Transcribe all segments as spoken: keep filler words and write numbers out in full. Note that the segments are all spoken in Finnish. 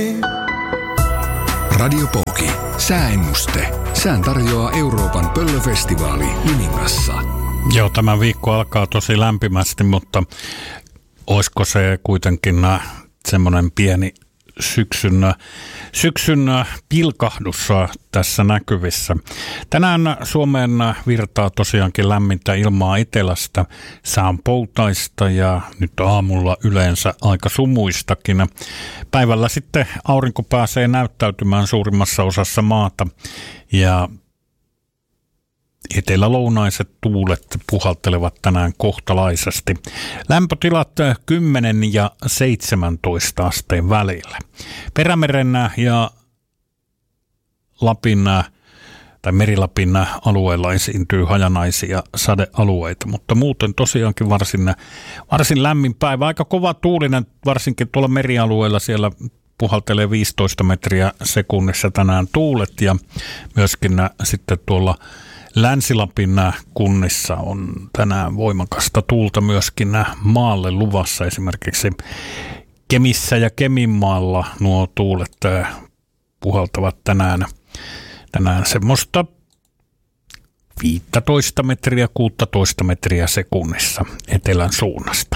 Radio Poki. Sääennuste. Sään tarjoaa Euroopan pöllöfestivaali Limingassa. Joo, tämä viikko alkaa tosi lämpimästi, mutta olisiko se kuitenkin semmoinen pieni syksyn, syksyn pilkahdus tässä näkyvissä. Tänään Suomeen virtaa tosiaankin lämmintä ilmaa etelästä, sään poutaista ja nyt aamulla yleensä aika sumuistakin. Päivällä sitten aurinko pääsee näyttäytymään suurimmassa osassa maata ja etelälounaiset tuulet puhaltelevat tänään kohtalaisesti. Lämpötilat kymmenen ja seitsemäntoista asteen välillä. Perämeren ja Lapin tai Merilapin alueella esiintyy hajanaisia sadealueita, mutta muuten tosiaankin varsin, varsin lämmin päivä. Aika kova tuulinen, varsinkin tuolla merialueella siellä puhaltelee viisitoista metriä sekunnissa tänään tuulet ja myöskin sitten tuolla Länsi-Lapin kunnissa on tänään voimakasta tuulta myöskin maalle luvassa. Esimerkiksi Kemissä ja Keminmaalla nuo tuulet puhaltavat tänään, tänään semmoista viisitoista metriä, kuusitoista metriä sekunnissa etelän suunnasta.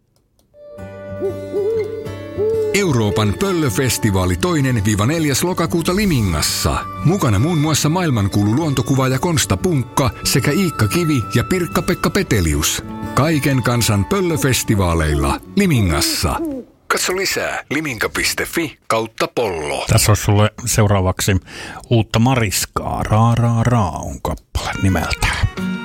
Euroopan pöllöfestivaali toinen neljäs lokakuuta Limingassa. Mukana muun muassa maailmankuulu luontokuvaaja Konsta Punkka sekä Iikka Kivi ja Pirkka-Pekka Petelius. Kaiken kansan pöllöfestivaaleilla Limingassa. Katso lisää liminka piste fi kautta pollo. Tässä on sulle seuraavaksi uutta Mariskaa. Raa, raa, raa on kappale nimeltään.